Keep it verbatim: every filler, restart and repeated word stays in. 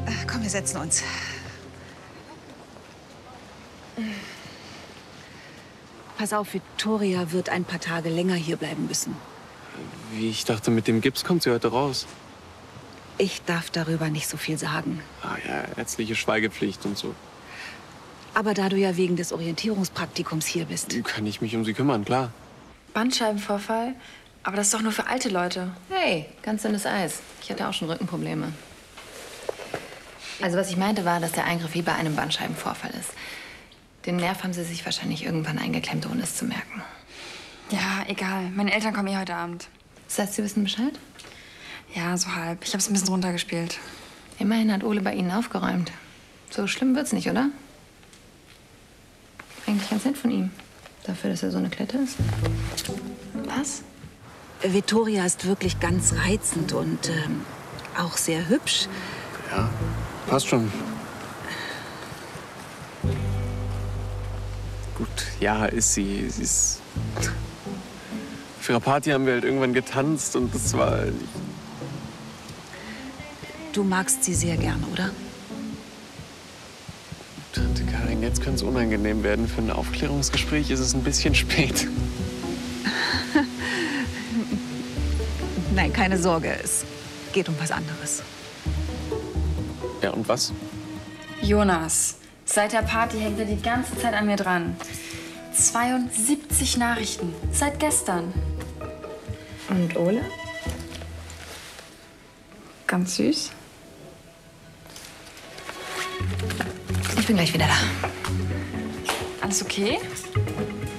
Komm, wir setzen uns. Pass auf, Victoria wird ein paar Tage länger hier bleiben müssen. Wie, ich dachte, mit dem Gips kommt sie heute raus. Ich darf darüber nicht so viel sagen. Ah ja, ärztliche Schweigepflicht und so. Aber da du ja wegen des Orientierungspraktikums hier bist. Kann ich mich um sie kümmern, klar. Bandscheibenvorfall? Aber das ist doch nur für alte Leute. Hey, ganz dünnes Eis. Ich hatte auch schon Rückenprobleme. Also was ich meinte war, dass der Eingriff wie bei einem Bandscheibenvorfall ist. Den Nerv haben sie sich wahrscheinlich irgendwann eingeklemmt, ohne es zu merken. Ja, egal. Meine Eltern kommen eh heute Abend. Das heißt, sie wissen Bescheid? Ja, so halb. Ich hab's ein bisschen runtergespielt. Immerhin hat Ole bei Ihnen aufgeräumt. So schlimm wird's nicht, oder? Eigentlich ganz nett von ihm. Dafür, dass er so eine Klette ist. Was? Victoria ist wirklich ganz reizend und ähm, auch sehr hübsch. Ja, passt schon. Gut, ja, ist sie. Sie ist... Auf ihrer Party haben wir halt irgendwann getanzt und das war... Du magst sie sehr gerne, oder? Tante Karin, jetzt könnte es unangenehm werden. Für ein Aufklärungsgespräch ist es ein bisschen spät. Nein, keine Sorge. Es geht um was anderes. Ja, und was? Jonas, seit der Party hängt er die ganze Zeit an mir dran. zweiundsiebzig Nachrichten. Seit gestern. Und Ole? Ganz süß. Ich bin gleich wieder da. Alles okay?